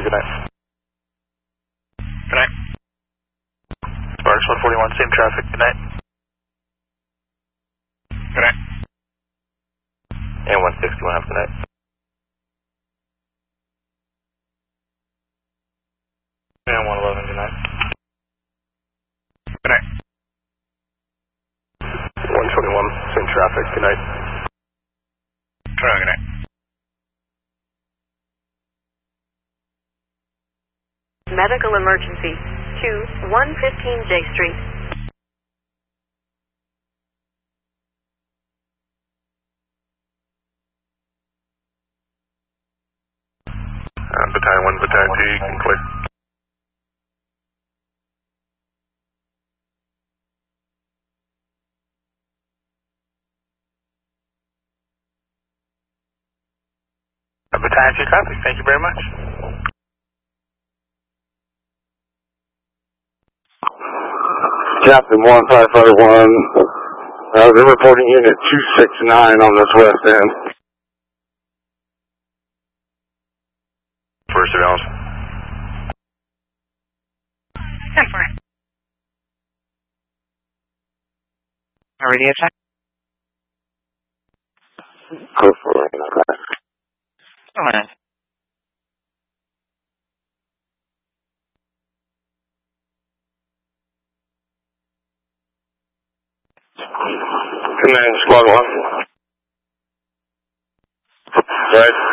good night. Good night. Sparks 141, same traffic, good night. Good night. And 161, have a good night. And 111, good night. Good night. 121, same traffic, good night. Good night. Medical emergency to 115 J Street. Battalion 1, Battalion 2, you can clear. Battalion 2 copy, thank you very much. Captain 1551, they're reporting unit 269 on this west end. For surveillance. 10-4. Radio check. Go for it. All right. Command Squad 1. Right.